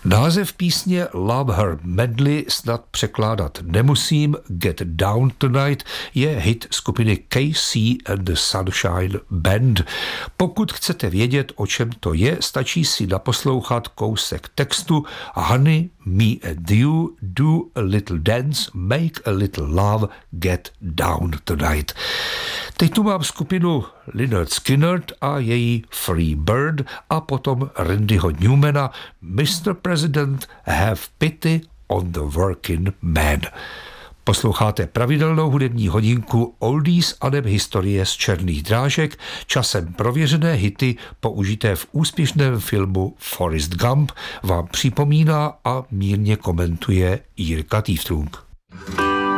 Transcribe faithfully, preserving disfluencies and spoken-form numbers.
Název písně Love Her Madly snad překládat nemusím. Get Down Tonight je hit skupiny K C and the Sunshine Band. Pokud chcete vědět, o čem to je, stačí si naposlouchat kousek textu Honey, me and you, do a little dance, make a little love, get down tonight. Teď tu mám skupinu Lynyrd Skynyrd a její Free Bird a potom Randyho Newmana mister President, have pity on the working man. Posloucháte pravidelnou hudební hodinku Oldies a neb historie z černých drážek, časem prověřené hity použité v úspěšném filmu Forrest Gump vám připomíná a mírně komentuje Jirka Týftrunk.